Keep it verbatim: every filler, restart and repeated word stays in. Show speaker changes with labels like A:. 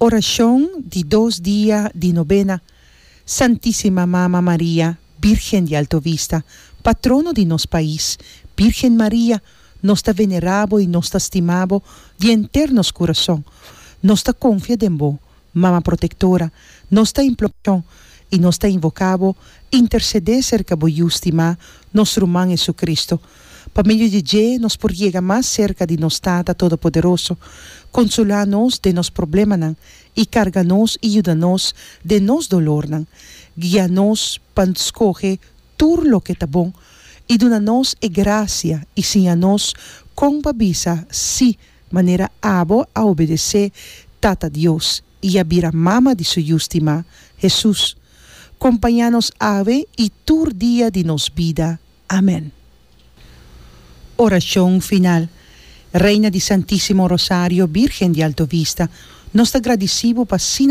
A: Oración de dos días de novena. Santísima Mamma María, Virgen de Alto Vista, patrono de nos país, Virgen María, nos ta venerabo y nos ta estimabo de eternos corazón, nos ta confiado en vos, Mamma protectora, nos ta imploramos y nos ta invocabo, interceder cerca vos justima, nuestro man Jesucristo. Para medio de Ye nos por llega más cerca de nos Tata Todopoderoso, consolanos de nos problemas y carganos y ayudanos de nos dolor, guíanos para escoger todo lo que está bon y donanos e gracia y síganos con babisa si manera abo a obedecer Tata Dios y abira mama de su justima, Jesús. Compañanos ave y tur día de nos vida. Amén. Oración final. Reina di Santissimo Rosario, Virgen di Alto Vista, nos agradecemos para